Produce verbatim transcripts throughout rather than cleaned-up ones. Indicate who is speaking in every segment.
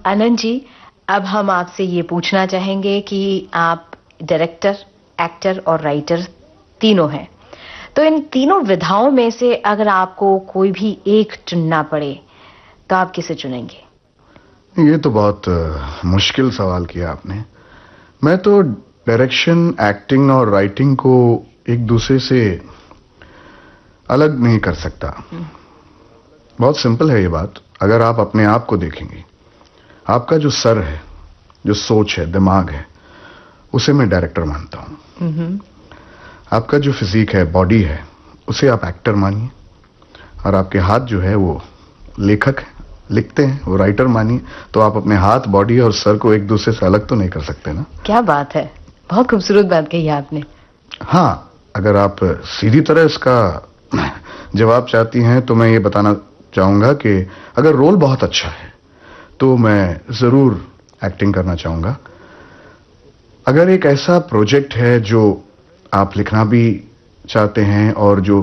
Speaker 1: आनंद जी, अब हम आपसे ये पूछना चाहेंगे कि आप डायरेक्टर, एक्टर और राइटर तीनों हैं। तो इन तीनों विधाओं में से अगर आपको कोई भी एक चुनना पड़े, तो आप किसे चुनेंगे?
Speaker 2: ये तो बहुत uh, मुश्किल सवाल किया आपने। मैं तो डायरेक्शन, एक्टिंग और राइटिंग को एक दूसरे से अलग नहीं कर सकता। बहुत सिंपल है ये बात। अगर आप अपने आप को देखेंगे, आपका जो सर है, जो सोच है, दिमाग है, उसे मैं डायरेक्टर मानता हूं। आपका जो फिजिक है, बॉडी है, उसे आप एक्टर मानिए। और आपके हाथ जो है वो लेखक है, लिखते हैं, वो राइटर मानिए। तो आप अपने हाथ, बॉडी और सर को एक दूसरे से अलग तो नहीं कर सकते ना।
Speaker 1: क्या बात है, बहुत खूबसूरत बात कही आपने।
Speaker 2: हाँ, अगर आप सीधी तरह इसका जवाब चाहती हैं तो मैं ये बताना चाहूंगा कि अगर रोल बहुत अच्छा है तो मैं जरूर एक्टिंग करना चाहूंगा। अगर एक ऐसा प्रोजेक्ट है जो आप लिखना भी चाहते हैं और जो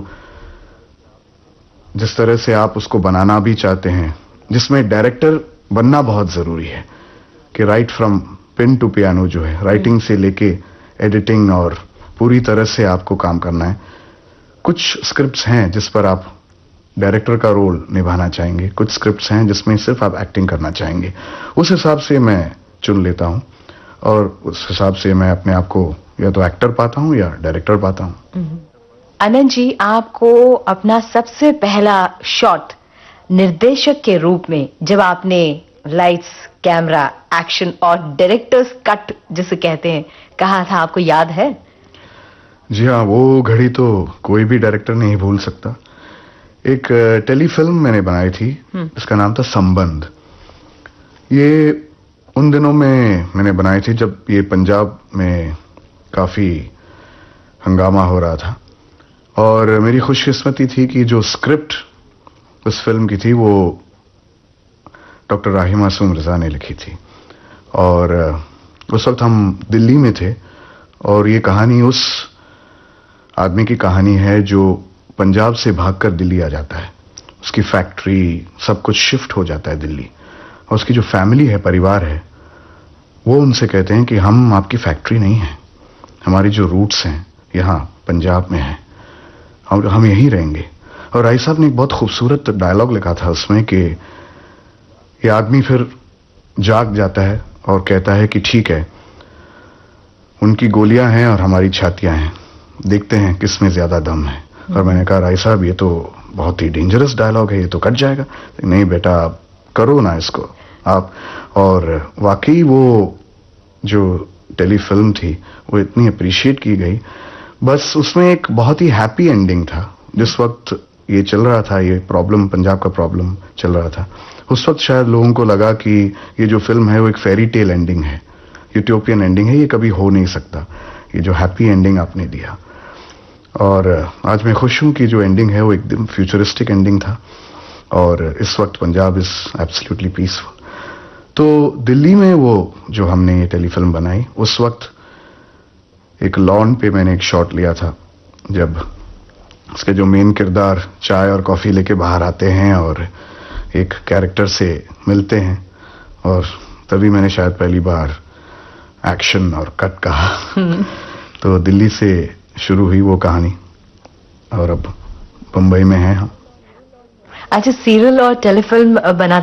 Speaker 2: जिस तरह से आप उसको बनाना भी चाहते हैं, जिसमें डायरेक्टर बनना बहुत जरूरी है कि right from pain to piano जो है, राइटिंग से लेके एडिटिंग और पूरी तरह से आपको काम करना है। कुछ स्क्रिप्ट्स हैं जिस पर आप डायरेक्टर का रोल निभाना चाहेंगे, कुछ स्क्रिप्ट्स हैं जिसमें सिर्फ आप एक्टिंग करना चाहेंगे। उस हिसाब से मैं चुन लेता हूं और उस हिसाब से मैं अपने आप को या तो एक्टर पाता हूं या डायरेक्टर पाता हूं।
Speaker 1: आनंद जी, आपको अपना सबसे पहला शॉट निर्देशक के रूप में, जब आपने लाइट्स, कैमरा, एक्शन और डायरेक्टर्स कट जिसे कहते हैं, कहा था, आपको याद है?
Speaker 2: जी हाँ, वो घड़ी तो कोई भी डायरेक्टर नहीं भूल सकता। एक टेलीफिल्म मैंने बनाई थी, इसका नाम था संबंध। ये उन दिनों में मैंने बनाई थी जब ये पंजाब में काफी हंगामा हो रहा था। और मेरी खुशकिस्मती थी कि जो स्क्रिप्ट उस फिल्म की थी वो डॉक्टर राही मासूम रजा ने लिखी थी। और उस वक्त हम दिल्ली में थे और ये कहानी उस आदमी की कहानी है जो पंजाब से भागकर दिल्ली आ जाता है। उसकी फैक्ट्री, सब कुछ शिफ्ट हो जाता है दिल्ली। और उसकी जो फैमिली है, परिवार है, वो उनसे कहते हैं कि हम आपकी फैक्ट्री नहीं है, हमारी जो रूट्स हैं यहाँ पंजाब में है, हम हम यहीं रहेंगे। और राय साहब ने एक बहुत खूबसूरत डायलॉग लिखा था उसमें कि ये आदमी फिर जाग जाता है और कहता है कि ठीक है, उनकी गोलियां हैं और हमारी छातियां हैं, देखते हैं किसमें ज्यादा दम है। और मैंने कहा, राय साहब ये तो बहुत ही डेंजरस डायलॉग है, ये तो कट जाएगा। नहीं बेटा, आप करो ना इसको आप। और वाकई वो जो टेलीफिल्म थी वो इतनी अप्रिशिएट की गई। बस उसमें एक बहुत ही हैप्पी एंडिंग था। जिस वक्त ये चल रहा था, ये प्रॉब्लम, पंजाब का प्रॉब्लम चल रहा था, उस वक्त शायद लोगों को लगा कि ये जो फिल्म है वो एक फेरी टेल एंडिंग है, यूटोपियन एंडिंग है, ये कभी हो नहीं सकता, ये जो हैप्पी एंडिंग आपने दिया। और आज मैं खुश हूं कि जो एंडिंग है वो एकदम फ्यूचरिस्टिक एंडिंग था और इस वक्त पंजाब इज एब्सोल्युटली पीसफुल। तो दिल्ली में वो जो हमने ये टेलीफिल्म बनाई, उस वक्त एक लॉन पे मैंने एक शॉट लिया था जब उसके जो मेन किरदार चाय और कॉफी लेके बाहर आते हैं और एक कैरेक्टर से मिलते हैं। और तभी मैंने शायद पहली बार एक्शन और कट कहा। तो दिल्ली से शुरू हुई वो कहानी और अब बंबई में है हम।
Speaker 1: अच्छा, सीरियल और टेलीफिल्म बनाते